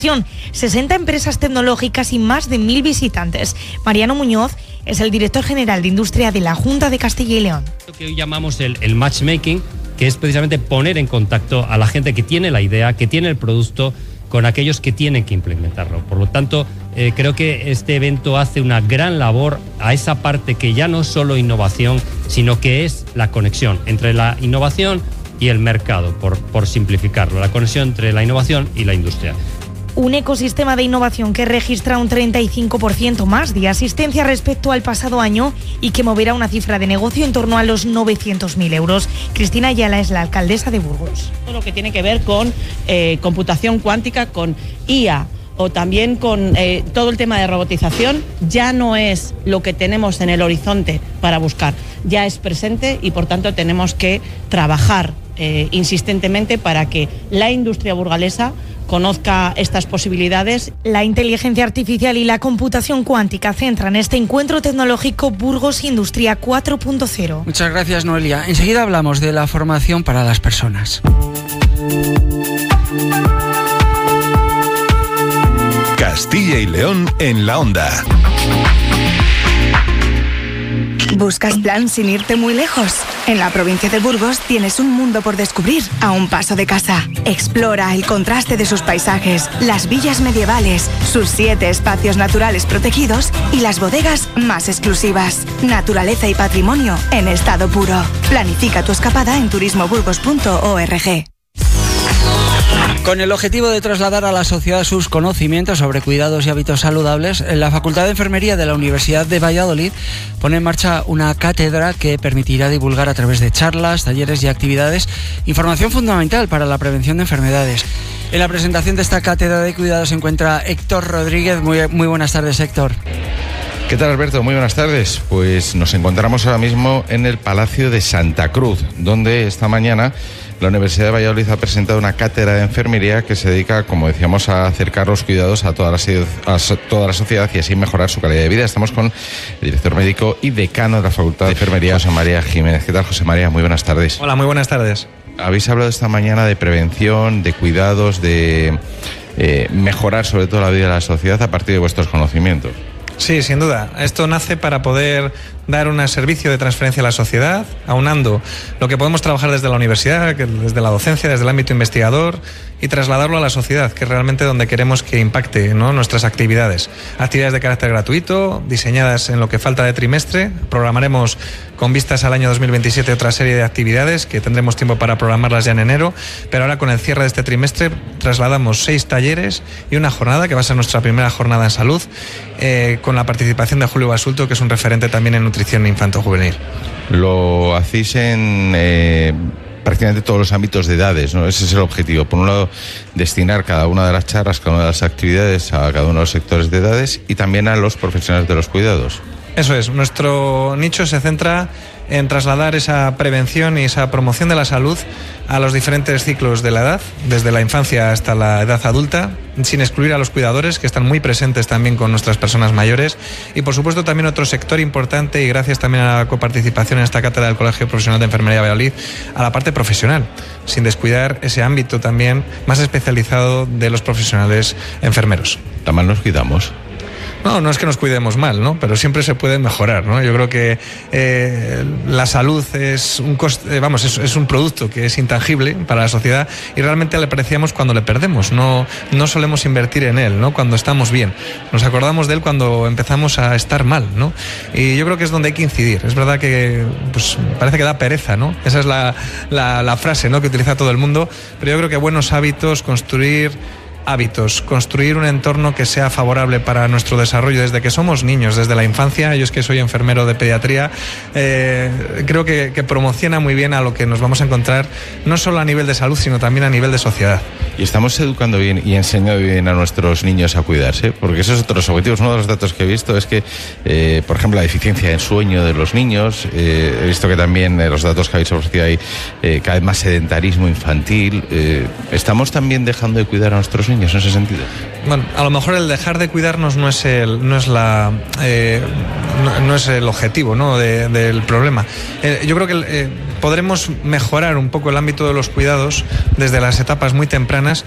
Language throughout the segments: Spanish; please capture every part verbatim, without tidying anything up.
sesenta empresas tecnológicas y más de mil visitantes. Mariano Muñoz es el director general de Industria de la Junta de Castilla y León. Lo que hoy llamamos el, el matchmaking, que es precisamente poner en contacto a la gente que tiene la idea, que tiene el producto, con aquellos que tienen que implementarlo. Por lo tanto, eh, creo que este evento hace una gran labor a esa parte que ya no es solo innovación, sino que es la conexión entre la innovación y el mercado, por, por simplificarlo, la conexión entre la innovación y la industria. Un ecosistema de innovación que registra un treinta y cinco por ciento más de asistencia respecto al pasado año y que moverá una cifra de negocio en torno a los novecientos mil euros. Cristina Ayala es la alcaldesa de Burgos. Todo lo que tiene que ver con eh, computación cuántica, con I A o también con eh, todo el tema de robotización, ya no es lo que tenemos en el horizonte para buscar, ya es presente y por tanto tenemos que trabajar eh, insistentemente para que la industria burgalesa conozca estas posibilidades. La inteligencia artificial y la computación cuántica centran este encuentro tecnológico Burgos Industria cuatro punto cero. Muchas gracias, Noelia. Enseguida hablamos de la formación para las personas. Castilla y León en la onda. ¿Buscas plan sin irte muy lejos? En la provincia de Burgos tienes un mundo por descubrir a un paso de casa. Explora el contraste de sus paisajes, las villas medievales, sus siete espacios naturales protegidos y las bodegas más exclusivas. Naturaleza y patrimonio en estado puro. Planifica tu escapada en turismo burgos punto org. Con el objetivo de trasladar a la sociedad sus conocimientos sobre cuidados y hábitos saludables, la Facultad de Enfermería de la Universidad de Valladolid pone en marcha una cátedra que permitirá divulgar a través de charlas, talleres y actividades información fundamental para la prevención de enfermedades. En la presentación de esta cátedra de cuidados se encuentra Héctor Rodríguez. Muy, muy buenas tardes, Héctor. ¿Qué tal, Alberto? Muy buenas tardes. Pues nos encontramos ahora mismo en el Palacio de Santa Cruz, donde esta mañana la Universidad de Valladolid ha presentado una cátedra de enfermería que se dedica, como decíamos, a acercar los cuidados a toda la, a toda la sociedad y así mejorar su calidad de vida. Estamos con el director médico y decano de la Facultad de Enfermería, José María Jiménez. ¿Qué tal, José María? Muy buenas tardes. Hola, muy buenas tardes. Habéis hablado esta mañana de prevención, de cuidados, de eh, mejorar sobre todo la vida de la sociedad a partir de vuestros conocimientos. Sí, sin duda. Esto nace para poder dar un servicio de transferencia a la sociedad, aunando lo que podemos trabajar desde la universidad, desde la docencia, desde el ámbito investigador y trasladarlo a la sociedad, que es realmente donde queremos que impacte, ¿no?, nuestras actividades. Actividades de carácter gratuito, diseñadas en lo que falta de trimestre. Programaremos con vistas al año dos mil veintisiete otra serie de actividades que tendremos tiempo para programarlas ya en enero, pero ahora con el cierre de este trimestre trasladamos seis talleres y una jornada, que va a ser nuestra primera jornada en salud, eh, con la participación de Julio Basulto, que es un referente también en nutrición infanto-juvenil. Lo hacéis en eh, prácticamente todos los ámbitos de edades, ¿no? Ese es el objetivo. Por un lado, destinar cada una de las charlas, cada una de las actividades a cada uno de los sectores de edades y también a los profesionales de los cuidados. Eso es, nuestro nicho se centra en trasladar esa prevención y esa promoción de la salud a los diferentes ciclos de la edad, desde la infancia hasta la edad adulta, sin excluir a los cuidadores, que están muy presentes también con nuestras personas mayores, y por supuesto también otro sector importante, y gracias también a la coparticipación en esta cátedra del Colegio Profesional de Enfermería de Valladolid, a la parte profesional, sin descuidar ese ámbito también más especializado de los profesionales enfermeros. ¿Tan mal nos cuidamos? No, no es que nos cuidemos mal, ¿no? Pero siempre se puede mejorar, ¿no? Yo creo que eh, la salud es un coste, vamos, es, es un producto que es intangible para la sociedad y realmente le apreciamos cuando le perdemos. No, no solemos invertir en él, ¿no?, cuando estamos bien. Nos acordamos de él cuando empezamos a estar mal, ¿no? Y yo creo que es donde hay que incidir. Es verdad que pues, parece que da pereza, ¿no? Esa es la, la, la frase, ¿no?, que utiliza todo el mundo. Pero yo creo que buenos hábitos, construir hábitos, construir un entorno que sea favorable para nuestro desarrollo desde que somos niños, desde la infancia. Yo es que soy enfermero de pediatría, eh, creo que, que promociona muy bien a lo que nos vamos a encontrar, no solo a nivel de salud, sino también a nivel de sociedad. Y estamos educando bien y enseñando bien a nuestros niños a cuidarse, porque esos son otros objetivos. Uno de los datos que he visto es que, eh, por ejemplo, la deficiencia en sueño de los niños, eh, he visto que también eh, los datos que habéis ofrecido hay eh, cada vez más sedentarismo infantil. Eh, ¿Estamos también dejando de cuidar a nuestros niños en ese sentido? Bueno, a lo mejor el dejar de cuidarnos no es el, no es la, eh, no, no es el objetivo, ¿no?, de, del problema. Eh, yo creo que eh, podremos mejorar un poco el ámbito de los cuidados desde las etapas muy tempranas,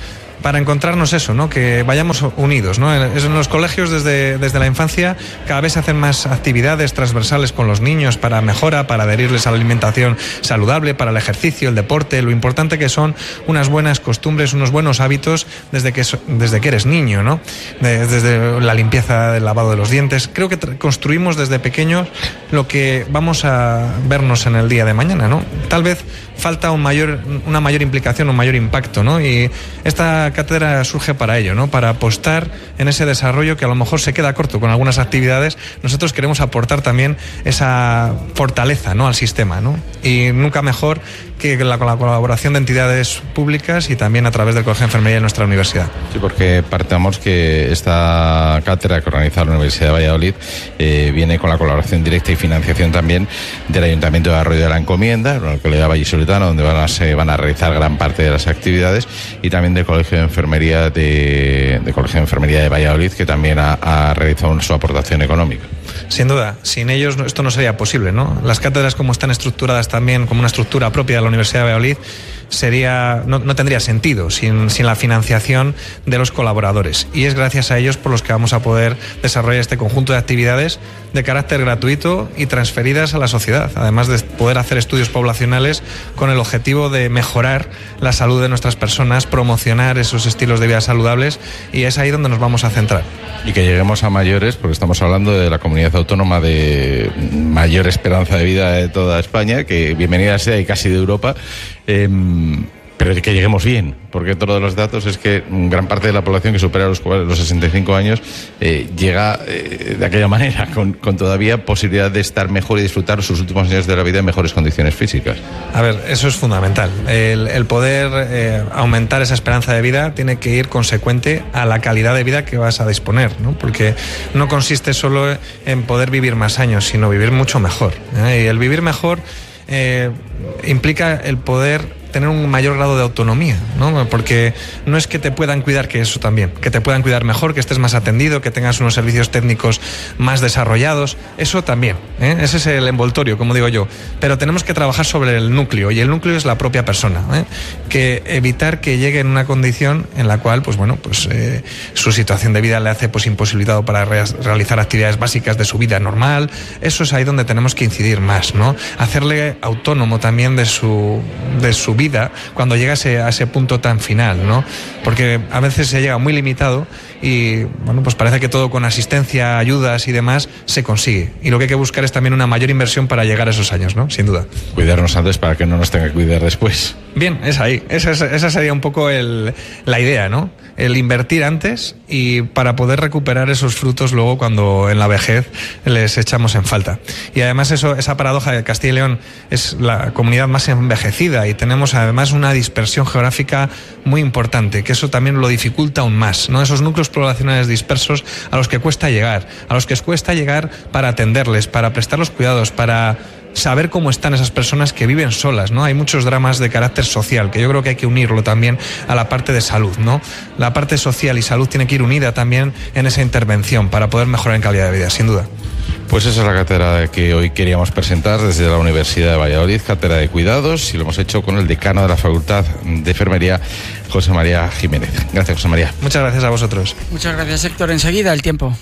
para encontrarnos eso, ¿no? Que vayamos unidos, ¿no? En, en los colegios desde, desde la infancia cada vez se hacen más actividades transversales con los niños para mejora, para adherirles a la alimentación saludable, para el ejercicio, el deporte, lo importante que son unas buenas costumbres, unos buenos hábitos desde que, desde que eres niño, ¿no? De, desde la limpieza, del lavado de los dientes. Creo que construimos desde pequeños lo que vamos a vernos en el día de mañana, ¿no? Tal vez falta un mayor, una mayor implicación, un mayor impacto, ¿no? Y esta cátedra surge para ello, ¿no? Para apostar en ese desarrollo que a lo mejor se queda corto con algunas actividades. Nosotros queremos aportar también esa fortaleza, ¿no? Al sistema, ¿no? Y nunca mejor que la, la colaboración de entidades públicas y también a través del Colegio de Enfermería de nuestra universidad. Sí, porque partamos que esta cátedra que organiza la Universidad de Valladolid eh, viene con la colaboración directa y financiación también del Ayuntamiento de Arroyo de la Encomienda, la localidad vallisoletana, donde van a, se van a realizar gran parte de las actividades, y también del Colegio de Enfermería de, de Colegio de Enfermería de Valladolid, que también ha, ha realizado su aportación económica. Sin duda, sin ellos esto no sería posible, ¿no? Las cátedras, como están estructuradas también como una estructura propia de la Universidad de Valladolid, sería, no, no tendría sentido sin, sin la financiación de los colaboradores, y es gracias a ellos por los que vamos a poder desarrollar este conjunto de actividades de carácter gratuito y transferidas a la sociedad, además de poder hacer estudios poblacionales con el objetivo de mejorar la salud de nuestras personas, promocionar esos estilos de vida saludables, y es ahí donde nos vamos a centrar. Y que lleguemos a mayores, porque estamos hablando de la comunidad autónoma de mayor esperanza de vida de toda España, que bienvenida sea, y casi de Europa, eh, pero que lleguemos bien, porque todos los datos es que gran parte de la población que supera los, los sesenta y cinco años eh, llega eh, de aquella manera, con, con todavía posibilidad de estar mejor y disfrutar sus últimos años de la vida en mejores condiciones físicas. A ver, eso es fundamental. El, el poder eh, aumentar esa esperanza de vida tiene que ir consecuente a la calidad de vida que vas a disponer, ¿no? Porque no consiste solo en poder vivir más años, sino vivir mucho mejor, ¿eh? Y el vivir mejor eh, implica el poder tener un mayor grado de autonomía, ¿no? Porque no es que te puedan cuidar, que eso también, que te puedan cuidar mejor, que estés más atendido, que tengas unos servicios técnicos más desarrollados, eso también, ¿eh? Ese es el envoltorio, como digo yo, pero tenemos que trabajar sobre el núcleo, y el núcleo es la propia persona, ¿eh? Que evitar que llegue en una condición en la cual, pues bueno, pues eh, su situación de vida le hace pues imposibilitado para re- realizar actividades básicas de su vida normal. Eso es ahí donde tenemos que incidir más, ¿no? Hacerle autónomo también de su, de su vida cuando llega a ese, a ese punto tan final, ¿no? Porque a veces se llega muy limitado y, bueno, pues parece que todo con asistencia, ayudas y demás se consigue. Y lo que hay que buscar es también una mayor inversión para llegar a esos años, ¿no? Sin duda. Cuidarnos antes para que no nos tenga que cuidar después. Bien, es ahí. Esa, esa sería un poco el, la idea, ¿no? El invertir antes y para poder recuperar esos frutos luego cuando en la vejez les echamos en falta. Y además eso, esa paradoja de Castilla y León es la comunidad más envejecida y tenemos además una dispersión geográfica muy importante, que eso también lo dificulta aún más, ¿no? Esos núcleos poblacionales dispersos a los que cuesta llegar, a los que cuesta llegar para atenderles, para prestar los cuidados, para saber cómo están esas personas que viven solas, ¿no? Hay muchos dramas de carácter social, que yo creo que hay que unirlo también a la parte de salud, ¿no? La parte social y salud tiene que ir unida también en esa intervención para poder mejorar en calidad de vida, sin duda. Pues esa es la cátedra que hoy queríamos presentar desde la Universidad de Valladolid, cátedra de cuidados, y lo hemos hecho con el decano de la Facultad de Enfermería, José María Jiménez. Gracias, José María. Muchas gracias a vosotros. Muchas gracias, Héctor. Enseguida el tiempo.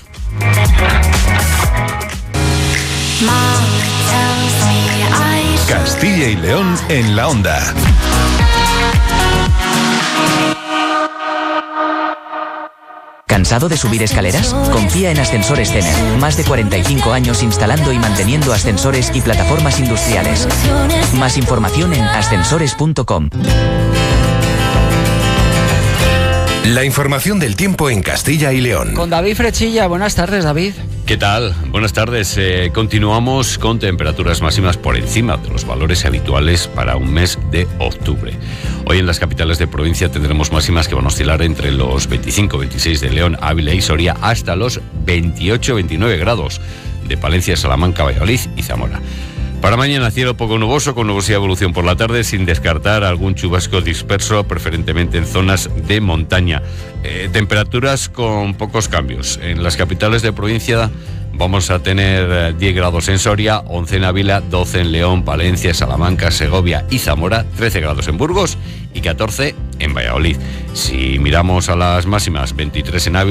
Castilla y León en la onda. ¿Cansado de subir escaleras? Confía en Ascensores Cener. Más de cuarenta y cinco años instalando y manteniendo ascensores y plataformas industriales. Más información en ascensores punto com. La información del tiempo en Castilla y León. Con David Frechilla. Buenas tardes, David. ¿Qué tal? Buenas tardes. Eh, continuamos con temperaturas máximas por encima de los valores habituales para un mes de octubre. Hoy en las capitales de provincia tendremos máximas que van a oscilar entre los veinticinco veintiséis de León, Ávila y Soria hasta los veintiocho veintinueve grados de Palencia, Salamanca, Valladolid y Zamora. Para mañana cielo poco nuboso con nubosidad de evolución por la tarde, sin descartar algún chubasco disperso, preferentemente en zonas de montaña. Eh, temperaturas con pocos cambios. En las capitales de provincia Vamos a tener diez grados en Soria, once en Ávila, doce en León, Palencia, Salamanca, Segovia y Zamora, trece grados en Burgos y catorce en Valladolid. Si miramos a las máximas, veintitrés en Ávila,